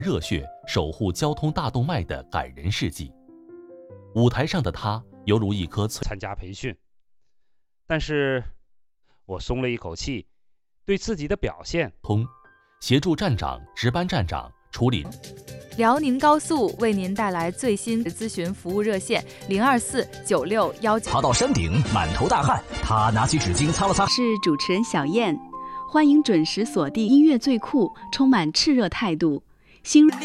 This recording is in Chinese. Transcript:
热血守护交通大动脉的感人事迹。舞台上的他犹如一颗参加培训，但是我松了一口气，对自己的表现协助站长、值班站长处理。 辽宁高速为您带来最新的咨询服务热线0249619。 爬到山顶，满头大汗，他拿起纸巾擦了擦。 是主持人小燕，欢迎准时锁定音乐最酷，充满炽热态度。新